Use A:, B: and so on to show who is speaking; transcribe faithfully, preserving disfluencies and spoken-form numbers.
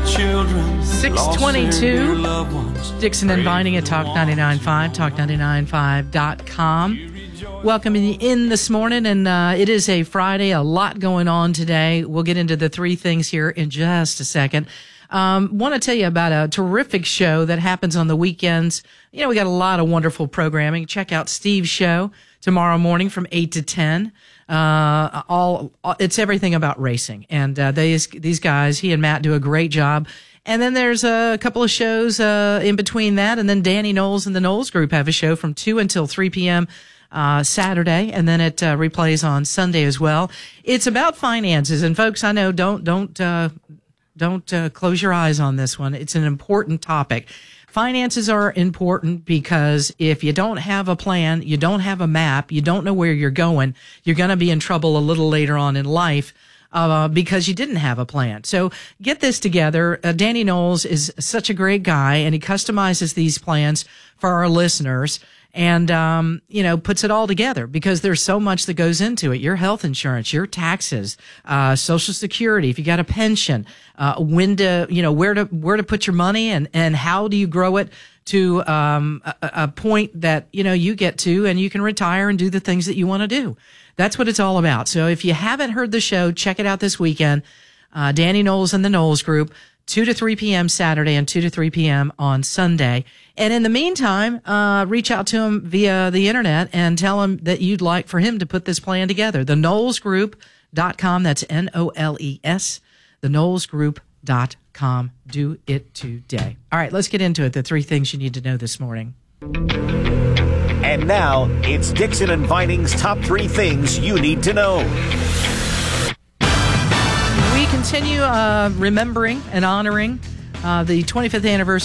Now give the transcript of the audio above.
A: children.
B: six twenty-two. Dixon and Vining at Talk ninety-nine point five, talk ninety-nine five dot com. Welcoming you in this morning, and uh, it is a Friday, a lot going on today. We'll get into the three things here in just a second. Um, want to tell you about a terrific show that happens on the weekends. You know, we got a lot of wonderful programming. Check out Steve's show tomorrow morning from eight to ten. Uh, all, it's everything about racing. And, uh, these, these guys, he and Matt do a great job. And then there's a couple of shows, uh, in between that. And then Danny Knowles and the Knowles Group have a show from two until three p.m. Uh, Saturday, and then it uh, replays on Sunday as well. It's about finances, and folks, I know don't don't uh, don't uh, close your eyes on this one. It's an important topic. Finances are important because if you don't have a plan, you don't have a map, you don't know where you're going, you're going to be in trouble a little later on in life. Uh, because you didn't have a plan. So get this together. Uh, Danny Knowles is such a great guy, and he customizes these plans for our listeners and, um, you know, puts it all together because there's so much that goes into it. Your health insurance, your taxes, uh, Social Security, if you got a pension, uh, when to, you know, where to, where to put your money and, and how do you grow it to, um, a, a point that, you know, you get to and you can retire and do the things that you want to do. That's what it's all about. So if you haven't heard the show, check it out this weekend. Uh, Danny Knowles and the Knowles Group, two to three p.m. Saturday and two to three p.m. on Sunday. And in the meantime, uh, reach out to him via the internet and tell him that you'd like for him to put this plan together. the knowles group dot com. That's N O L E S. the knowles group dot com. Do it today. All right, let's get into it. The three things you need to know this morning.
C: And now, it's Dixon and Vining's top three things you need to know.
B: We continue uh, remembering and honoring uh, the twenty-fifth anniversary